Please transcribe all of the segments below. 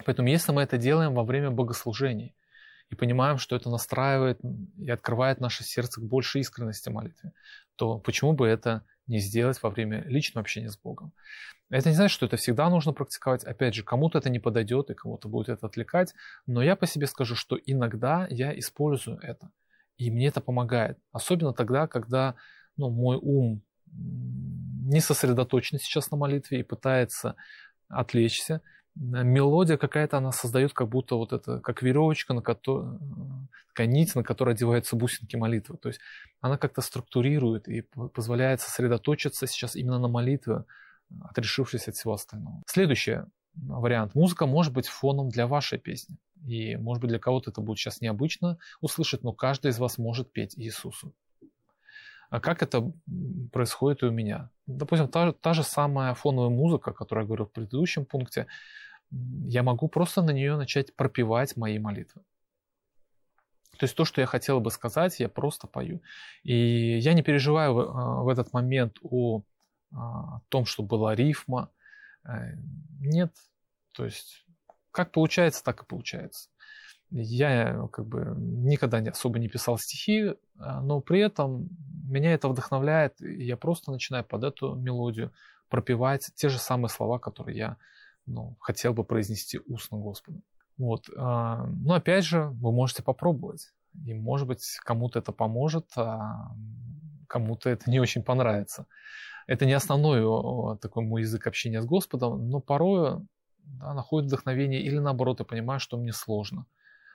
Поэтому если мы это делаем во время богослужений и понимаем, что это настраивает и открывает наше сердце к большей искренности молитвы, то почему бы это не сделать во время личного общения с Богом? Это не значит, что это всегда нужно практиковать. Опять же, кому-то это не подойдет, и кому-то будет это отвлекать. Но я по себе скажу, что иногда я использую это. И мне это помогает. Особенно тогда, когда мой ум не сосредоточен сейчас на молитве и пытается отвлечься. Мелодия какая-то, она создает как будто вот это, как веревочка, такая нить, на которой одеваются бусинки молитвы. То есть она как-то структурирует и позволяет сосредоточиться сейчас именно на молитве, отрешившись от всего остального. Следующий вариант. Музыка может быть фоном для вашей песни. И, может быть, для кого-то это будет сейчас необычно услышать, но каждый из вас может петь Иисусу. А как это происходит и у меня? Допустим, та же самая фоновая музыка, о которой я говорил в предыдущем пункте, я могу просто на нее начать пропевать мои молитвы. То есть то, что я хотел бы сказать, я просто пою. И я не переживаю в этот момент о том, что была рифма. Нет. То есть как получается, так и получается. Я никогда особо не писал стихи, но при этом меня это вдохновляет, и я просто начинаю под эту мелодию пропевать те же самые слова, которые я хотел бы произнести устно Господу. Вот. Но опять же, вы можете попробовать. И, может быть, кому-то это поможет, а кому-то это не очень понравится. Это не основной такой мой язык общения с Господом, но порой находит вдохновение или наоборот, я понимаю, что мне сложно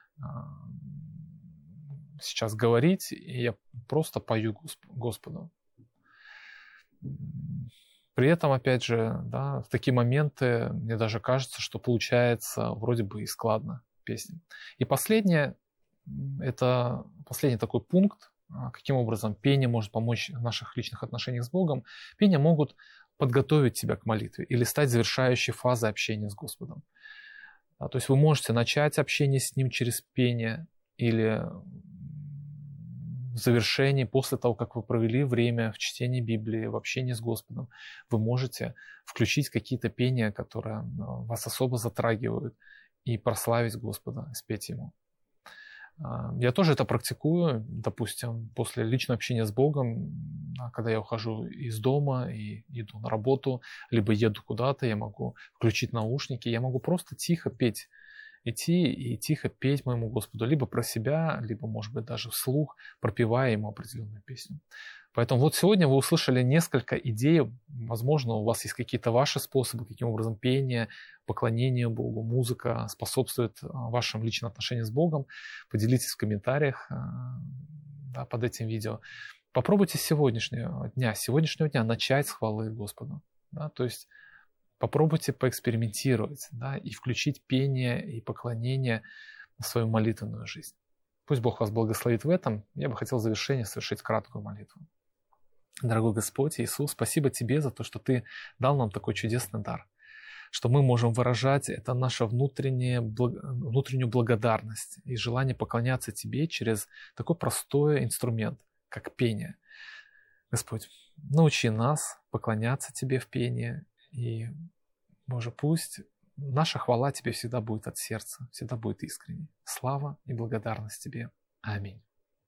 сейчас говорить, и я просто пою Господу. При этом, опять же, в такие моменты мне даже кажется, что получается вроде бы и складно песня. И последний такой пункт, каким образом пение может помочь в наших личных отношениях с Богом. Пение могут подготовить тебя к молитве или стать завершающей фазой общения с Господом. То есть вы можете начать общение с Ним через пение или в завершении, после того, как вы провели время в чтении Библии, в общении с Господом, вы можете включить какие-то пения, которые вас особо затрагивают, и прославить Господа, спеть Ему. Я тоже это практикую, допустим, после личного общения с Богом, когда я ухожу из дома и иду на работу, либо еду куда-то, я могу включить наушники, я могу просто тихо петь, идти и тихо петь моему Господу, либо про себя, либо, может быть, даже вслух, пропевая Ему определенную песню. Поэтому вот сегодня вы услышали несколько идей, возможно, у вас есть какие-то ваши способы, каким образом пение, поклонение Богу, музыка способствует вашим личным отношениям с Богом. Поделитесь в комментариях под этим видео. Попробуйте с сегодняшнего дня начать с хвалы Господу. То есть попробуйте поэкспериментировать и включить пение и поклонение в свою молитвенную жизнь. Пусть Бог вас благословит в этом. Я бы хотел в завершение совершить краткую молитву. Дорогой Господь Иисус, спасибо Тебе за то, что Ты дал нам такой чудесный дар, что мы можем выражать это нашу внутреннюю благодарность и желание поклоняться Тебе через такой простой инструмент, как пение. Господь, научи нас поклоняться Тебе в пении, и, Боже, пусть наша хвала Тебе всегда будет от сердца, всегда будет искренней. Слава и благодарность Тебе. Аминь.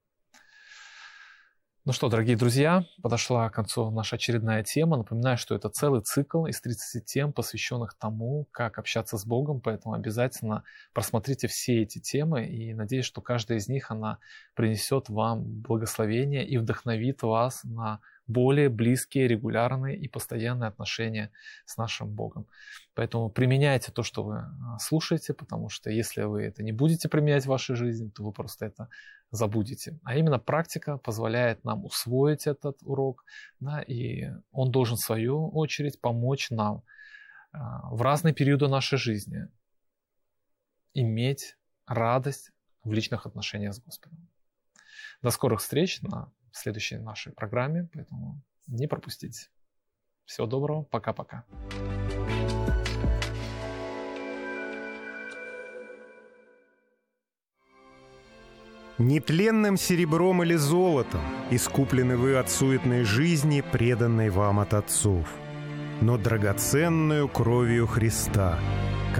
Ну что, дорогие друзья, подошла к концу наша очередная тема. Напоминаю, что это целый цикл из 30 тем, посвященных тому, как общаться с Богом, поэтому обязательно просмотрите все эти темы, и надеюсь, что каждая из них, она принесет вам благословение и вдохновит вас на более близкие, регулярные и постоянные отношения с нашим Богом. Поэтому применяйте то, что вы слушаете, потому что если вы это не будете применять в вашей жизни, то вы просто это забудете. А именно практика позволяет нам усвоить этот урок, и он должен, в свою очередь, помочь нам в разные периоды нашей жизни иметь радость в личных отношениях с Господом. До скорых встреч на следующей нашей программе, поэтому не пропустите. Всего доброго, пока-пока. Нетленным серебром или золотом искуплены вы от суетной жизни, преданной вам от отцов, но драгоценную кровью Христа,